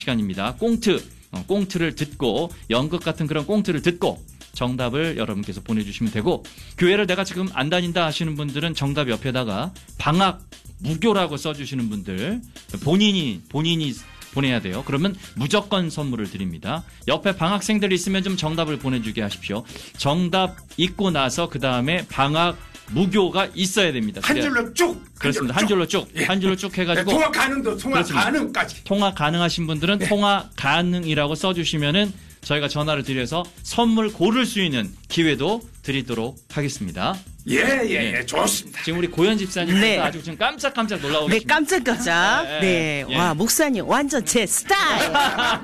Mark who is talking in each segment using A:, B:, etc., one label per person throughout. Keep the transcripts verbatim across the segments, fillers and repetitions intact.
A: 시간입니다. 꽁트, 어, 꽁트를 듣고 연극 같은 그런 꽁트를 듣고 정답을 여러분께서 보내주시면 되고, 교회를 내가 지금 안 다닌다 하시는 분들은 정답 옆에다가 방학 무교라고 써주시는 분들 본인이 본인이 보내야 돼요. 그러면 무조건 선물을 드립니다. 옆에 방학생들 있으면 좀 정답을 보내주게 하십시오. 정답 읽고 나서 그 다음에 방학 무교가 있어야 됩니다.
B: 한 줄로 쭉.
A: 그렇습니다. 한 줄로 쭉.
B: 예.
A: 한 줄로 쭉 해가지고.
B: 네, 통화 가능도 통화
A: 그렇습니다.
B: 가능까지.
A: 통화 가능하신 분들은
B: 네.
A: 통화 가능이라고 써주시면은 저희가 전화를 드려서 선물 고를 수 있는 기회도 드리도록 하겠습니다.
B: 예, 예,
A: 예.
B: 예, 좋습니다.
A: 지금 우리 고현 집사님
C: 네.
A: 아주 지금 깜짝깜짝 놀라고
C: 네,
A: 계십니다.
C: 깜짝깜짝.
A: 네,
C: 네.
A: 예.
C: 와, 목사님, 완전 제 스타일.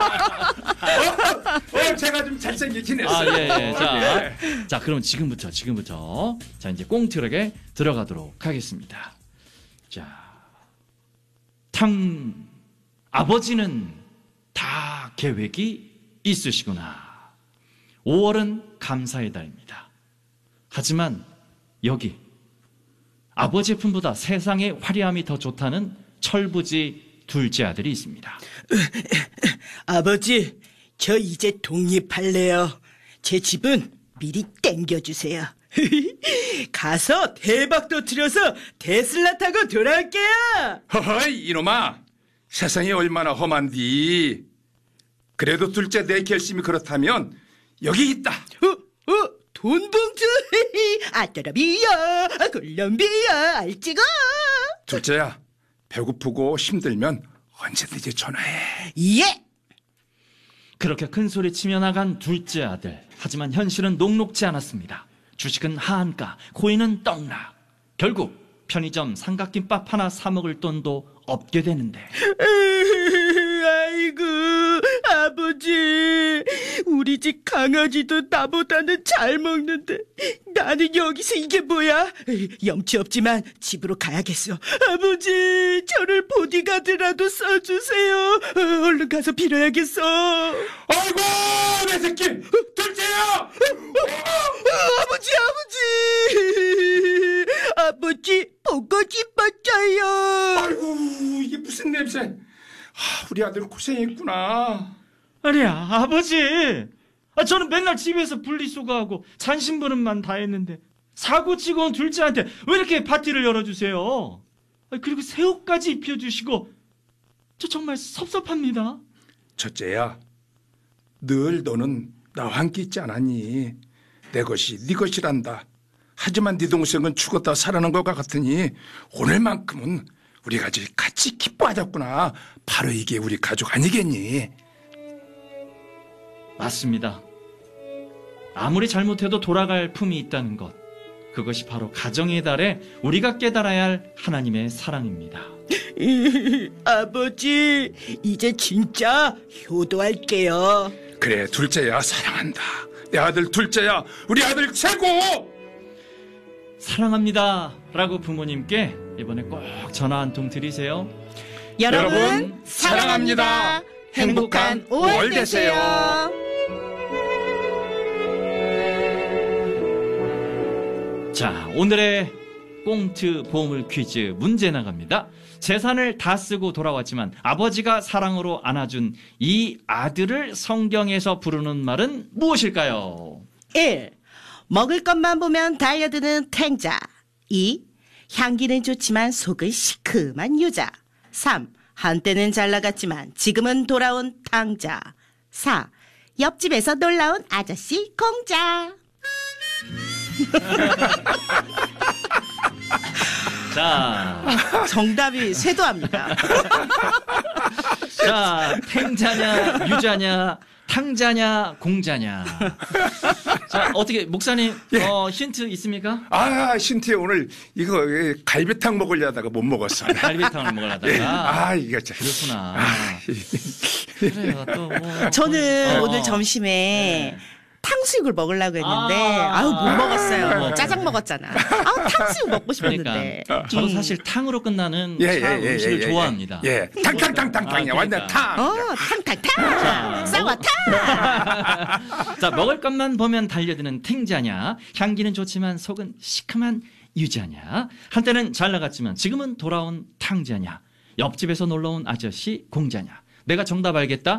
B: 어, 제가 좀 잘생기긴 했어요.
A: 아, 예, 예. 자,
B: 예.
A: 자, 그럼 지금부터, 지금부터. 자, 이제 꽁트력에 들어가도록 하겠습니다. 자, 탕, 아버지는 다 계획이 있으시구나. 오월은 감사의 달입니다. 하지만 여기, 아버지의 품보다 세상의 화려함이 더 좋다는 철부지 둘째 아들이 있습니다.
D: 아버지, 저 이제 독립할래요. 제 집은 미리 땡겨주세요. 가서 대박 터뜨려서 테슬라 타고 돌아올게요.
B: 허허이, 이놈아. 세상이 얼마나 험한디. 그래도 둘째 내 결심이 그렇다면 여기 있다.
D: 어, 어, 돈봉투. 아따라비야, 콜롬비아, 알지가.
B: 둘째야, 배고프고 힘들면 언제든지 전화해.
D: 예.
A: 그렇게 큰 소리 치며 나간 둘째 아들. 하지만 현실은 녹록지 않았습니다. 주식은 하한가, 코인은 떡락. 결국 편의점 삼각김밥 하나 사 먹을 돈도 없게 되는데.
D: 아이고, 아버지. 우리 집 강아지도 나보다는 잘 먹는데 나는 여기서 이게 뭐야? 염치 없지만 집으로 가야겠어. 아버지, 저를 보디가드라도 써주세요. 얼른 가서 빌어야겠어.
B: 아이고, 내 새끼. 둘째야.
D: 아버지, 아버지. 아버지, 보고 싶었어요.
B: 아이고, 이게 무슨 냄새. 아, 우리 아들 고생했구나.
A: 아니, 아버지. 아, 저는 맨날 집에서 분리수거하고 잔심부름만 다 했는데 사고 치고 온 둘째한테 왜 이렇게 파티를 열어주세요? 아, 그리고 새 옷까지 입혀주시고 저 정말 섭섭합니다.
B: 첫째야, 늘 너는 나와 함께 있지 않았니? 내 것이 네 것이란다. 하지만 네 동생은 죽었다 살아난 것 같으니 오늘만큼은 우리 가족이 같이 기뻐하자꾸나. 바로 이게 우리 가족 아니겠니?
A: 맞습니다. 아무리 잘못해도 돌아갈 품이 있다는 것, 그것이 바로 가정의 달에 우리가 깨달아야 할 하나님의 사랑입니다.
D: 아버지, 이제 진짜 효도할게요.
B: 그래, 둘째야, 사랑한다. 내 아들 둘째야, 우리 아들 최고!
A: 사랑합니다 라고 부모님께 이번에 꼭 전화 한 통 드리세요.
C: 여러분,
B: 여러분,
C: 사랑합니다. 행복한 오월 되세요.
A: 자, 오늘의 꽁트 보물 퀴즈 문제 나갑니다. 재산을 다 쓰고 돌아왔지만 아버지가 사랑으로 안아준 이 아들을 성경에서 부르는 말은 무엇일까요?
C: 일. 먹을 것만 보면 달려드는 탱자. 이. 향기는 좋지만 속은 시큼한 유자. 삼. 한때는 잘 나갔지만 지금은 돌아온 탕자. 사. 옆집에서 놀라운 아저씨 공자.
A: 자,
C: 정답이 쇄도합니다.
A: 자, 탱자냐, 유자냐, 탕자냐, 공자냐. 자, 어떻게 목사님
B: 예.
A: 어, 힌트 있습니까?
B: 아, 신태에 오늘 이거 갈비탕 먹으려다가 못 먹었어.
A: 갈비탕을 먹으려다가.
B: 예. 아, 이거 참.
A: 그렇구나.
B: 아,
A: 그래요. 또 뭐.
C: 저는
A: 어.
C: 오늘 점심에
A: 네.
C: 탕수육을 먹으려고 했는데
A: 아.
C: 아, 유못 먹었어요.
A: 아.
C: 짜장 먹었잖아. 아, 탕수육 먹고 싶었는데.
A: 그러니까 저도
C: 음.
A: 사실 탕으로 끝나는
B: 예,
A: 참
B: 예, 예,
A: 음식을
B: 예, 예.
A: 좋아합니다.
B: 예. 탕탕탕탕탕이야.
A: 아,
B: 완전
A: 그러니까.
B: 탕.
C: 어, 탕탕탕. 쌍화탕.
A: 자, 먹을 것만 보면 달려드는 탱자냐, 향기는 좋지만 속은 시큼한 유자냐, 한때는 잘 나갔지만 지금은 돌아온 탕자냐, 옆집에서 놀러온 아저씨 공자냐. 내가 정답 알겠다.